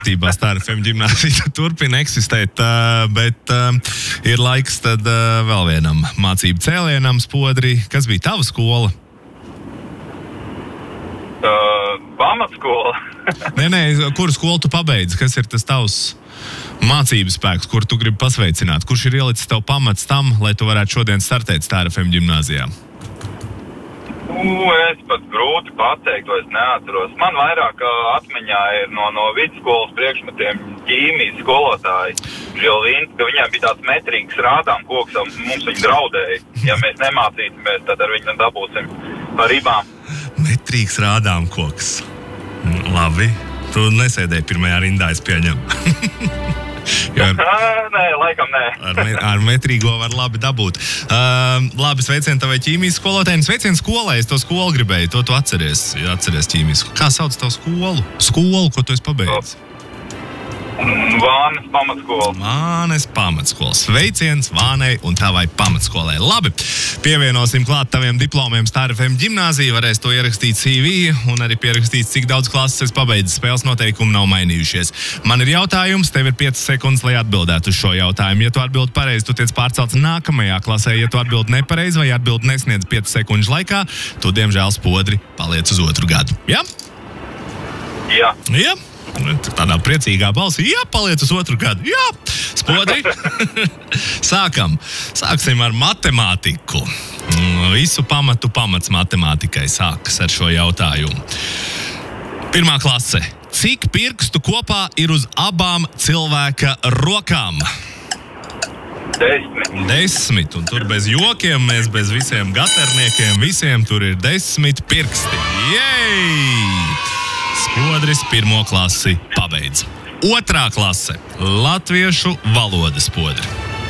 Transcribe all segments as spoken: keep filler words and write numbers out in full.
Stāra F M ģimnāzija turpina eksistēt, bet ir laiks tad vēl vienam mācību cēlienam, Spodri. Kas bija tava skola? Uh, pamatskola. nē, nē, kuru skolu tu pabeidzi? Kas ir tas tavs mācības spēks, kur tu gribi pasveicināt? Kurš ir ielicis tev pamats tam, lai tu varētu šodien startēt Stāra F M ģimnāzijā? Nu, es pat grūti pateikt, to es neatceros. Man vairāk uh, atmiņā ir no, no vidusskolas priekšmetiem ķīmijas skolotāji. Žilvīns, ka viņiem bija tāds metrīgs rādām koks, un mums viņi draudēja. Ja mēs nemācīsimies, tad ar viņu dabūsim par ribām. Metrīgs rādām koks. Labi. Tu nesēdēji pirmajā rindā, es pieņemu. Jo ar, nē, laikam nē. ar, me, ar metrīgo var labi dabūt. Uh, labi, sveicien tavai ķīmijas skolotājai. Sveicien skolai, es to skolu gribēju. To tu atceries, ja atceries ķīmijas. Kā sauc tavu skolu? Skolu, ko tu esi pabeidz? Vānes pamatskola. Vānes pamatskola. Sveiciens Vānei un tavai pamatskolai. Labi, pievienosim klāt taviem diplomiem Stāra F M ģimnāzija. Varēs to ierakstīt C V un arī pierakstīt, cik daudz klases es pabeidzu. Spēles noteikumi nav mainījušies. Man ir jautājums, tev ir piecas sekundes, lai atbildētu uz šo jautājumu. Ja tu atbildi pareizi, tu tiec pārcelts nākamajā klasē. Ja tu atbildi nepareizi vai atbildi nesniedz piecas sekundes laikā, tu, diemžēl, Spodri, paliec uz otru gadu. Ja? Jā. Ja? Tādā priecīgā balsī, jā, paliec uz otru gadu, jā, Spodri. Sākam, sāksim ar matemātiku. Visu pamatu pamats matemātikai sākas ar šo jautājumu. Pirmā klase. Cik pirkstu kopā ir uz abām cilvēka rokām? Desmit. Desmit, un tur bez jokiem, mēs bez visiem gaterniekiem, visiem tur ir desmit pirksti. Jej! Spodris pirmo klasi pabeidz. Otrā klase – latviešu valodas, Spodri.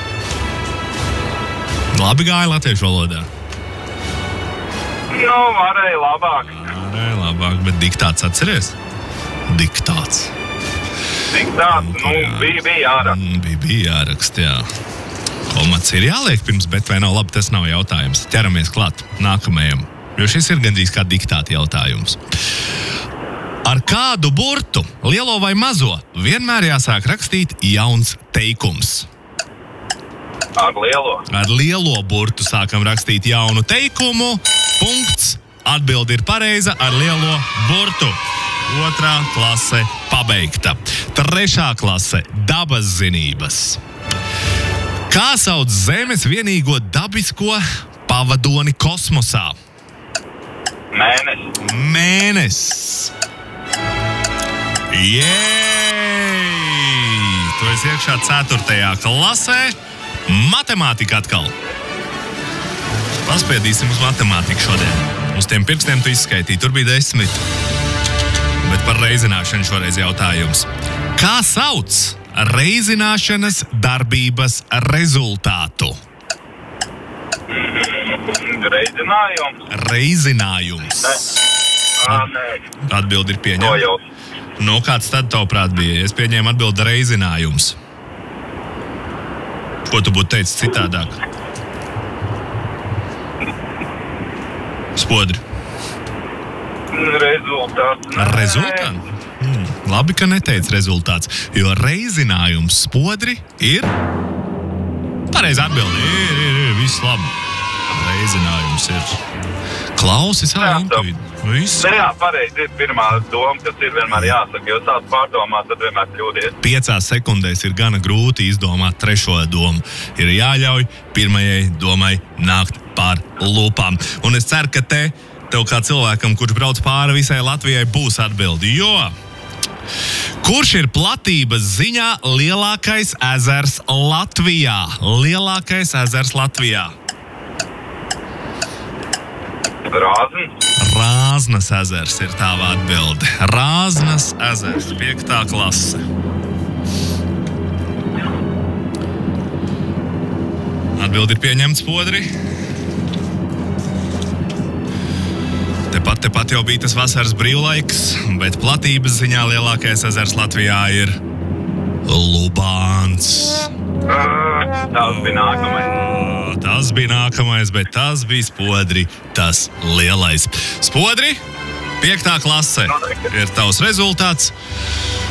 Labi gāja latviešu valodā? Nu, varēja labāk. Varēja labāk, bet diktāts atceries? Diktāts. Diktāts, nu, bija, bija jāraksta. Bija, bija jāraksta, jā. Komats ir jāliek pirms, bet vai nav labi, tas nav jautājums. Ķeramies klāt nākamajam, jo šis ir gandrīz kā diktāta jautājums. Ar kādu burtu, lielo vai mazo, vienmēr jāsāk rakstīt jauns teikums? Ar lielo. Ar lielo burtu sākam rakstīt jaunu teikumu. Punkts. Atbilde ir pareiza ar lielo burtu. Otrā klase pabeigta. Trešā klase – dabas zinības. Kā sauc Zemes vienīgo dabisko pavadoni kosmosā? Mēnesis. Mēnesis. Jej! Tu esi iekšā ceturtajā klasē. Matemātika atkal. Paspiedīsim uz matemātiku šodien. Uz tiem pirkstiem tu izskaitīji. Tur bija desmit. Bet par reizināšanu šoreiz jautājums. Kā sauc reizināšanas darbības rezultātu? Reizinājums. Reizinājums. Ne. Ā, nē. Atbildi ir To pieņemta. jau. Nu, kāds tad tavuprāt bija? Es pieņēmu atbildi reizinājums. Ko tu būtu teicis citādāk? Spodri. Rezultāts. Rezultāts? Hmm, labi, ka neteici rezultāts, jo reizinājums, Spodri, ir pareizi atbildi. Ir, ir, ir, viss labi. Reizinājums ir. Klausi savu intuīciju. Viss. Ne, jā, pareizi ir pirmā doma, kas ir vienmēr jāsaka, jo sāc pārdomāt, tad vienmēr kļūdies. Piecās sekundēs ir gana grūti izdomāt trešo domu. Ir jāļauj pirmajai domai nākt pār lūpām. Un es ceru, ka te, tev kā cilvēkam, kurš brauc pāri visai Latvijai, būs atbildi. Jo kurš ir platības ziņā lielākais ezers Latvijā? Lielākais ezers Latvijā? Rāznas. Rāznas ezers ir tava atbilde. Rāznas ezers, piektā klase. Atbildi ir pieņemts, Spodri. Tepat, tepat jau bija tas vasaras brīvlaiks, bet platības ziņā lielākais ezers Latvijā ir Lubāns. Tas bija nākamais. Tas bija nākamais, bet tas bija Spodri, tas lielais. Spodri, piektā klase ir tavs rezultāts.